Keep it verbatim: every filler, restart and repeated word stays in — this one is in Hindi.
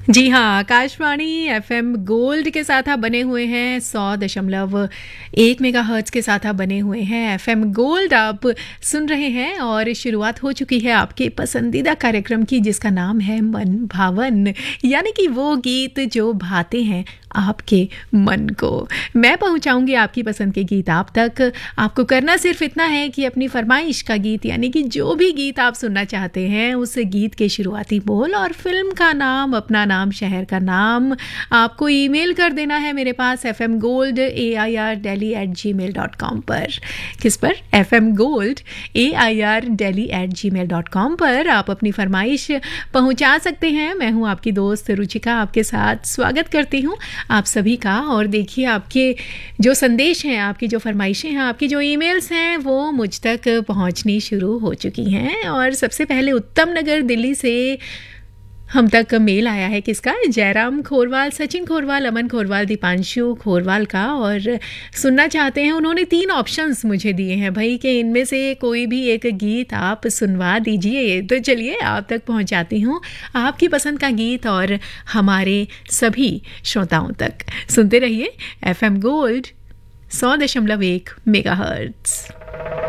जी हाँ, आकाशवाणी एफएम गोल्ड के साथ आप बने हुए हैं, सौ दशमलव एक मेगाहर्ट्ज़ के साथ आप बने हुए हैं। एफएम गोल्ड आप सुन रहे हैं और शुरुआत हो चुकी है आपके पसंदीदा कार्यक्रम की, जिसका नाम है मन भावन, यानी कि वो गीत जो भाते हैं आपके मन को। मैं पहुंचाऊंगी आपकी पसंद के गीत आप तक। आपको करना सिर्फ इतना है कि अपनी फरमाइश का गीत, यानी कि जो भी गीत आप सुनना चाहते हैं, उस गीत के शुरुआती बोल और फिल्म का नाम, अपना नाम, शहर का नाम आपको ईमेल कर देना है मेरे पास F M gold A I R daily eight ji mail dot com पर। किस पर? F M gold A I R daily eight ji mail dot com पर आप अपनी फरमाइश पहुंचा सकते हैं। मैं हूं आपकी दोस्त रुचिका, आपके साथ स्वागत करती हूं आप सभी का। और देखिए, आपके जो संदेश हैं, आपकी जो फरमाइशें हैं, आपकी जो ईमेल्स हैं, वो मुझ तक पहुंचनी शुरू हो चुकी हैं। और सबसे पहले उत्तम नगर दिल्ली से हम तक मेल आया है। किसका? जयराम खोरवाल, सचिन खोरवाल, अमन खोरवाल, दीपांशु खोरवाल का। और सुनना चाहते हैं, उन्होंने तीन ऑप्शंस मुझे दिए हैं भाई, कि इनमें से कोई भी एक गीत आप सुनवा दीजिए। तो चलिए आप तक पहुंचाती हूँ आपकी पसंद का गीत और हमारे सभी श्रोताओं तक। सुनते रहिए एफ एम गोल्ड सौ दशमलव एक मेगाहर्ट्ज़।